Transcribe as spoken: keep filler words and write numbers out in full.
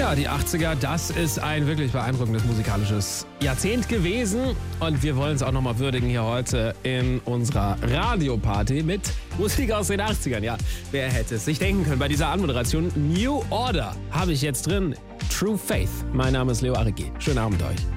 Ja, die achtziger, das ist ein wirklich beeindruckendes musikalisches Jahrzehnt gewesen. Und wir wollen es auch nochmal würdigen hier heute in unserer Radioparty mit Musik aus den achtzigern. Ja, wer hätte es sich denken können bei dieser Anmoderation. New Order habe ich jetzt drin. True Faith. Mein Name ist Leo Arrighi. Schönen Abend euch.